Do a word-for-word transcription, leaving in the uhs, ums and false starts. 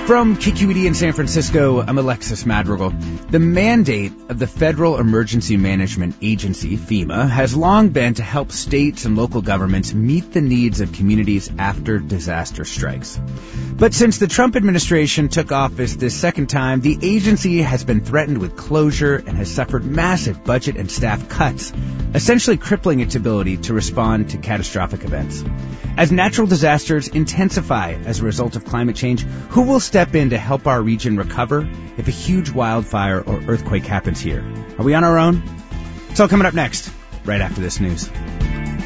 From K Q E D in San Francisco, I'm Alexis Madrigal. The mandate of the Federal Emergency Management Agency, FEMA, has long been to help states and local governments meet the needs of communities after disaster strikes. But since the Trump administration took office this second time, the agency has been threatened with closure and has suffered massive budget and staff cuts, essentially crippling its ability to respond to catastrophic events. As natural disasters intensify as a result of climate change, who will step in to help our region recover if a huge wildfire or earthquake happens here? Are we on our own? It's all coming up next, right after this news.